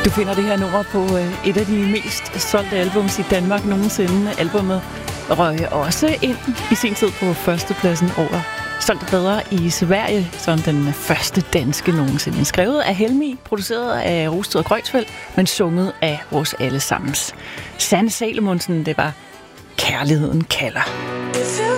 Du finder det her nummer på et af de mest solgte albums i Danmark nogensinde. Albumet røg også ind i sin tid på førstepladsen over solgte bedre i Sverige som den første danske nogensinde. Skrevet af Helmig, produceret af Rosted og Grønsfeldt, men sunget af vores allesammens Sanne Salomonsen. Det var Kærligheden kalder.